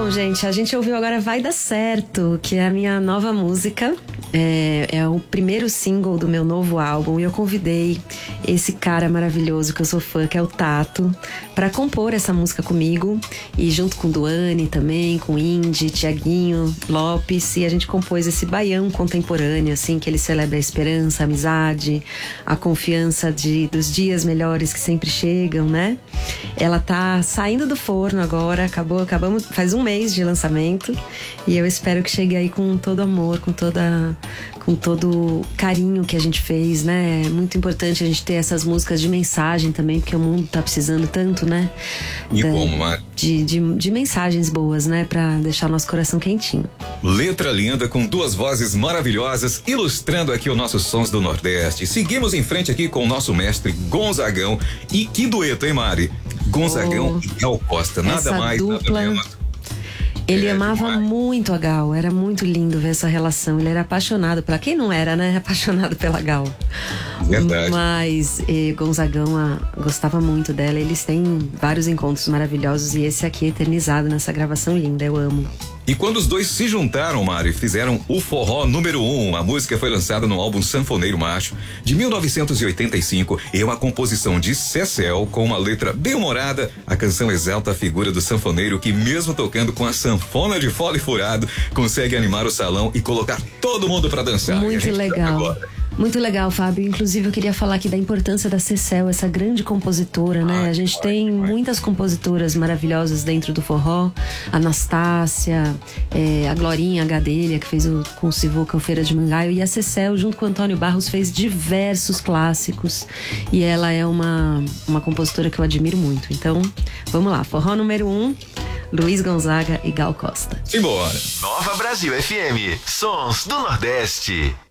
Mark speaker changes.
Speaker 1: Bom, gente, a gente ouviu agora Vai Dar Certo, que é a minha nova música. É o primeiro single do meu novo álbum. E eu convidei esse cara maravilhoso que eu sou fã, que é o Tato, pra compor essa música comigo. E junto com Duane também, com Indy, Tiaguinho, Lopes. E a gente compôs esse baião contemporâneo, assim, que ele celebra a esperança, a amizade, a confiança dos dias melhores que sempre chegam, né? Ela tá saindo do forno agora, acabamos, faz um mês de lançamento. E eu espero que chegue aí com todo amor, com todo carinho que a gente fez, né? É muito importante a gente ter essas músicas de mensagem também, porque o mundo tá precisando tanto, né?
Speaker 2: E como, Mari?
Speaker 1: De mensagens boas, né? Pra deixar nosso coração quentinho.
Speaker 2: Letra linda, com duas vozes maravilhosas, ilustrando aqui os nossos sons do Nordeste. Seguimos em frente aqui com o nosso mestre Gonzagão. E que dueto, hein, Mari? Gonzagão e Gal Costa, nada mais, nada menos.
Speaker 1: Ele amava muito a Gal, era muito lindo ver essa relação. Ele era apaixonado pela... Quem não era, né? Apaixonado pela Gal.
Speaker 2: Verdade.
Speaker 1: Mas Gonzagão gostava muito dela. Eles têm vários encontros maravilhosos e esse aqui é eternizado nessa gravação linda, eu amo.
Speaker 2: E quando os dois se juntaram, Mari, fizeram o forró número 1. A música foi lançada no álbum Sanfoneiro Macho, de 1985, e é uma composição de Cecel, com uma letra bem humorada. A canção exalta a figura do sanfoneiro que, mesmo tocando com a sanfona de fole furado, consegue animar o salão e colocar todo mundo pra dançar.
Speaker 1: Muito legal. Muito legal, Fábio. Inclusive, eu queria falar aqui da importância da Cecel, essa grande compositora, né? A gente tem muitas compositoras maravilhosas dentro do forró. Anastácia, a Glorinha Gadelha, que fez com o Sivuca o Feira de Mangaio. E a Cecel, junto com o Antônio Barros, fez diversos clássicos. E ela é uma compositora que eu admiro muito. Então, vamos lá. Forró número 1, Luiz Gonzaga e Gal Costa.
Speaker 2: Simbora.
Speaker 3: Nova Brasil FM, Sons do Nordeste.